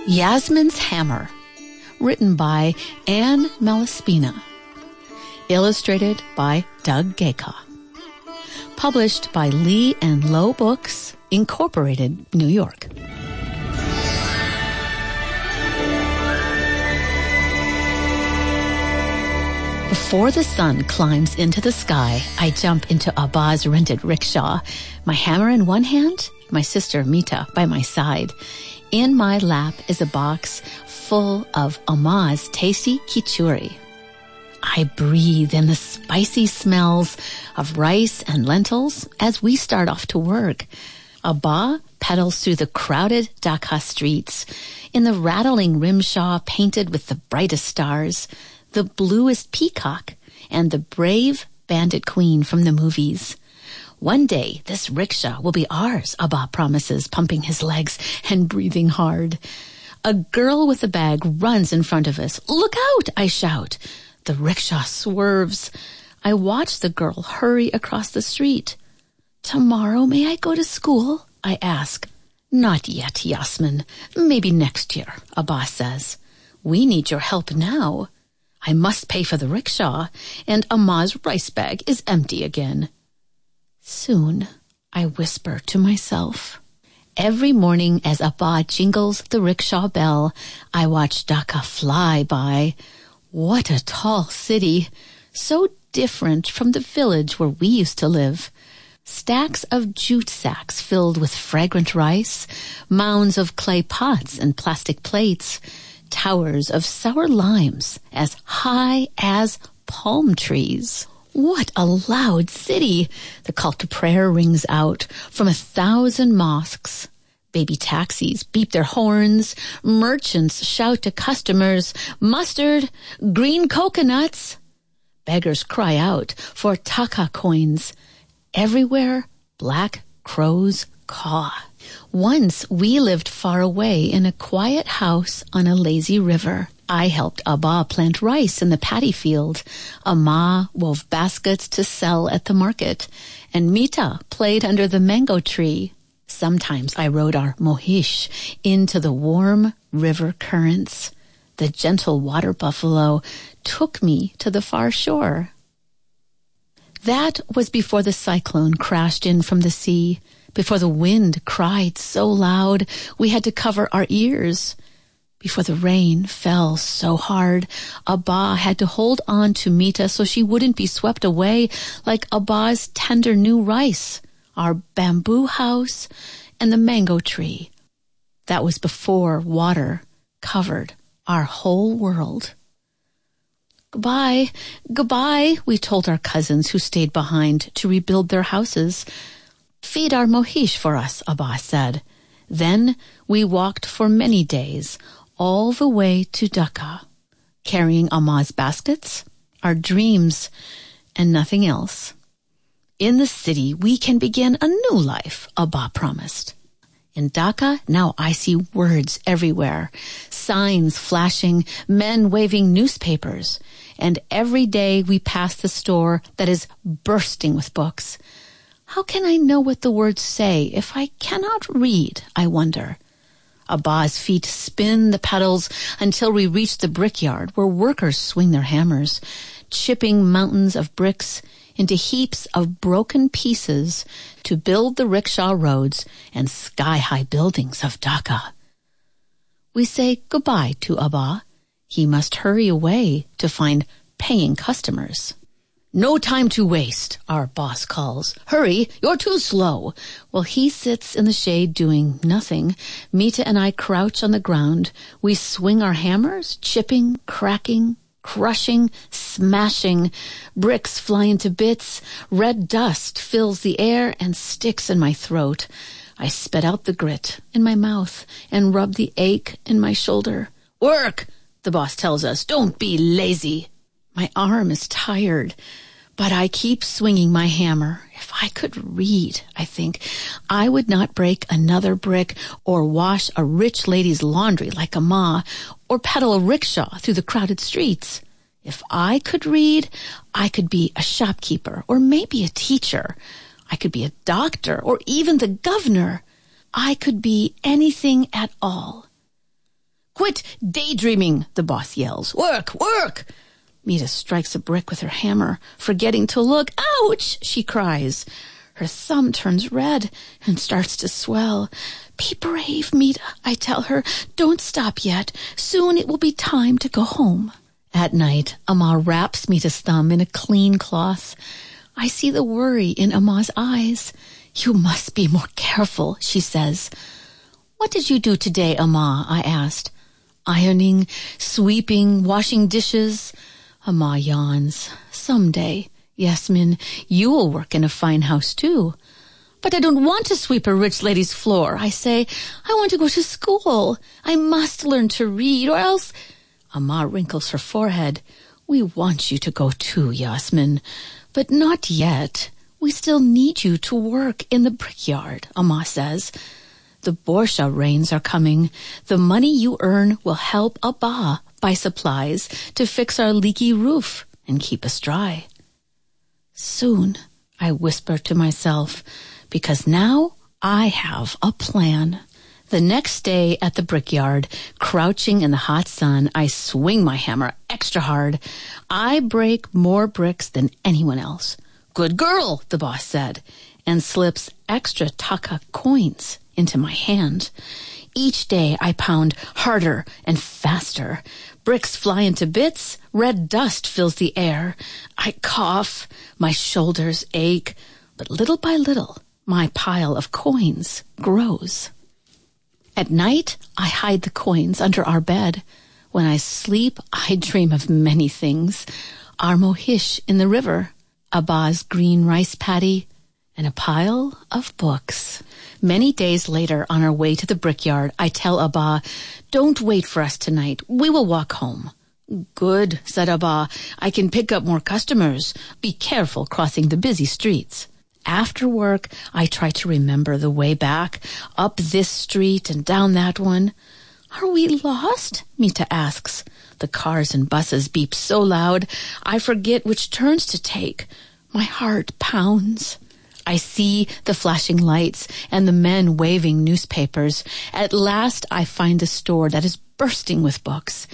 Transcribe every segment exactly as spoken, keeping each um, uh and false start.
Yasmin's Hammer, written by Anne Malaspina, illustrated by Doug Gaycock, published by Lee and Low Books, Incorporated, New York. Before the sun climbs into the sky, I jump into Abba's rented rickshaw, my hammer in one hand, my sister Mita by my side. In my lap is a box full of Amma's tasty khichuri. I breathe in the spicy smells of rice and lentils as we start off to work. Abba pedals through the crowded Dhaka streets in the rattling rimshaw painted with the brightest stars, the bluest peacock, and the brave bandit queen from the movies. One day, this rickshaw will be ours, Abba promises, pumping his legs and breathing hard. A girl with a bag runs in front of us. Look out, I shout. The rickshaw swerves. I watch the girl hurry across the street. Tomorrow may I go to school? I ask. Not yet, Yasmin. Maybe next year, Abba says. We need your help now. I must pay for the rickshaw, and Amma's rice bag is empty again. Soon, I whisper to myself. Every morning as Abba jingles the rickshaw bell, I watch Dhaka fly by. What a tall city, so different from the village where we used to live. Stacks of jute sacks filled with fragrant rice, mounds of clay pots and plastic plates, towers of sour limes as high as palm trees. What a loud city! The call to prayer rings out from a thousand mosques. Baby taxis beep their horns. Merchants shout to customers, mustard, green coconuts. Beggars cry out for taka coins. Everywhere, black crows caw. Once we lived far away in a quiet house on a lazy river. I helped Abba plant rice in the paddy field. Amma wove baskets to sell at the market, and Mita played under the mango tree. Sometimes I rode our mohish into the warm river currents. The gentle water buffalo took me to the far shore. That was before the cyclone crashed in from the sea, before the wind cried so loud we had to cover our ears. Before the rain fell so hard, Abba had to hold on to Mita so she wouldn't be swept away like Abba's tender new rice, our bamboo house, and the mango tree. That was before water covered our whole world. Goodbye, goodbye, we told our cousins who stayed behind to rebuild their houses. Feed our mohish for us, Abba said. Then we walked for many days, all the way to Dhaka, carrying Amma's baskets, our dreams, and nothing else. In the city, we can begin a new life, Abba promised. In Dhaka, now I see words everywhere, signs flashing, men waving newspapers, and every day we pass the store that is bursting with books. How can I know what the words say if I cannot read, I wonder? Abba's feet spin the pedals until we reach the brickyard where workers swing their hammers, chipping mountains of bricks into heaps of broken pieces to build the rickshaw roads and sky-high buildings of Dhaka. We say goodbye to Abba. He must hurry away to find paying customers. No time to waste, our boss calls. Hurry, you're too slow. While he sits in the shade doing nothing, Mita and I crouch on the ground. We swing our hammers, chipping, cracking, crushing, smashing. Bricks fly into bits. Red dust fills the air and sticks in my throat. I spit out the grit in my mouth and rub the ache in my shoulder. Work, the boss tells us. Don't be lazy. My arm is tired, but I keep swinging my hammer. If I could read, I think, I would not break another brick or wash a rich lady's laundry like Amma or pedal a rickshaw through the crowded streets. If I could read, I could be a shopkeeper or maybe a teacher. I could be a doctor or even the governor. I could be anything at all. Quit daydreaming, the boss yells. Work, work! Mita strikes a brick with her hammer, forgetting to look. Ouch, she cries. Her thumb turns red and starts to swell. Be brave, Mita, I tell her. Don't stop yet. Soon it will be time to go home. At night, Amma wraps Mita's thumb in a clean cloth. I see the worry in Amma's eyes. You must be more careful, she says. What did you do today, Amma? I asked. Ironing, sweeping, washing dishes. Amma yawns. Someday, Yasmin, you will work in a fine house too. But I don't want to sweep a rich lady's floor. I say, I want to go to school. I must learn to read, or else... Amma wrinkles her forehead. We want you to go too, Yasmin. But not yet. We still need you to work in the brickyard, Amma says. The Borsha rains are coming. The money you earn will help Abba buy supplies to fix our leaky roof and keep us dry. Soon, I whisper to myself, because now I have a plan. The next day at the brickyard, crouching in the hot sun, I swing my hammer extra hard. I break more bricks than anyone else. Good girl, the boss said, and slips extra taka coins into my hand. Each day I pound harder and faster. Bricks fly into bits. Red dust fills the air. I cough. My shoulders ache. But little by little, my pile of coins grows. At night, I hide the coins under our bed. When I sleep, I dream of many things. Our mohish in the river, Abba's green rice paddy, and a pile of books. Many days later, on our way to the brickyard, I tell Abba, don't wait for us tonight. We will walk home. Good, said Abba. I can pick up more customers. Be careful crossing the busy streets. After work, I try to remember the way back, up this street and down that one. Are we lost? Mita asks. The cars and buses beep so loud, I forget which turns to take. My heart pounds. I see the flashing lights and the men waving newspapers. At last, I find a store that is bursting with books.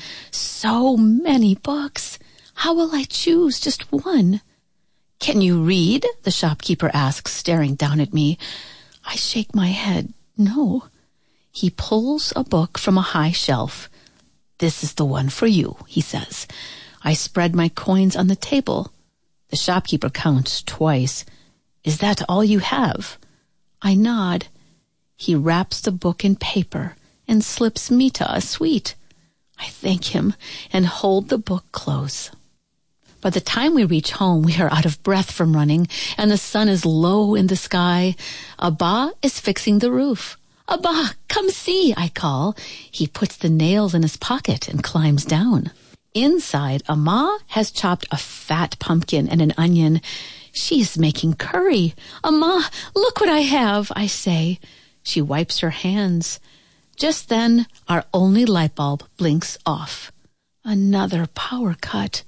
So many books. How will I choose just one? Can you read? The shopkeeper asks, staring down at me. I shake my head. No. He pulls a book from a high shelf. This is the one for you, he says. I spread my coins on the table. The shopkeeper counts twice. Is that all you have? I nod. He wraps the book in paper and slips Mita a sweet. I thank him and hold the book close. By the time we reach home, we are out of breath from running, and the sun is low in the sky. Abba is fixing the roof. Abba, come see, I call. He puts the nails in his pocket and climbs down. Inside, Amma has chopped a fat pumpkin and an onion. She is making curry. Amma, look what I have, I say. She wipes her hands. Just then, our only light bulb blinks off. Another power cut.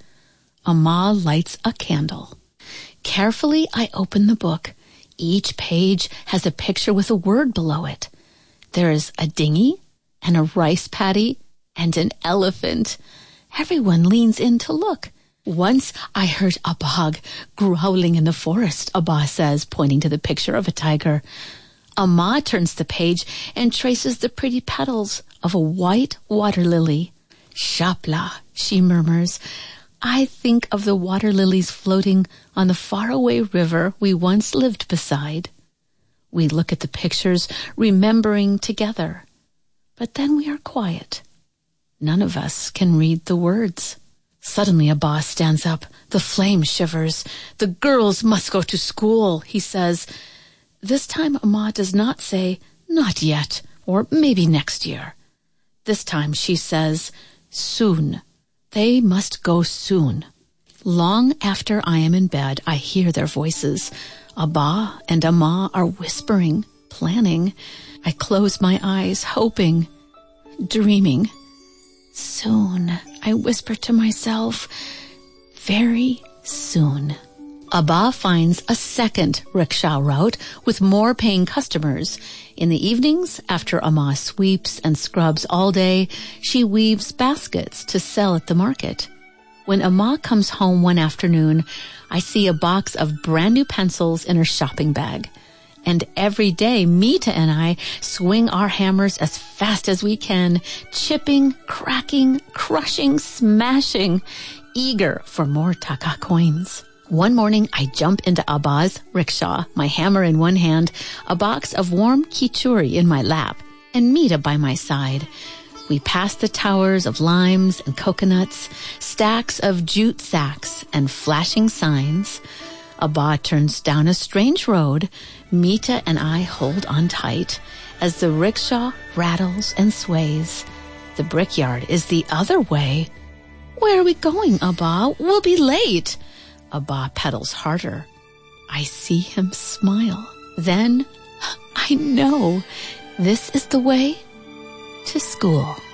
Amma lights a candle. Carefully, I open the book. Each page has a picture with a word below it. There is a dinghy and a rice paddy and an elephant. Everyone leans in to look. Once I heard a bog growling in the forest, Abba says, pointing to the picture of a tiger. Amma turns the page and traces the pretty petals of a white water lily. Shapla, she murmurs. I think of the water lilies floating on the faraway river we once lived beside. We look at the pictures, remembering together. But then we are quiet. None of us can read the words. Suddenly a boss stands up. The flame shivers. The girls must go to school, he says. This time Amma does not say, not yet, or maybe next year. This time she says, soon. They must go soon. Long after I am in bed, I hear their voices. Abba and Amma are whispering, planning. I close my eyes, hoping, dreaming. Soon, I whisper to myself, very soon. Abba finds a second rickshaw route with more paying customers. In the evenings, after Amma sweeps and scrubs all day, she weaves baskets to sell at the market. When Amma comes home one afternoon, I see a box of brand new pencils in her shopping bag. And every day, Mita and I swing our hammers as fast as we can, chipping, cracking, crushing, smashing, eager for more taka coins. One morning, I jump into Abba's rickshaw, my hammer in one hand, a box of warm khichuri in my lap, and Mita by my side. We pass the towers of limes and coconuts, stacks of jute sacks and flashing signs. Abba turns down a strange road. Mita and I hold on tight as the rickshaw rattles and sways. The brickyard is the other way. Where are we going, Abba? We'll be late. Abba pedals harder. I see him smile. Then I know this is the way to school.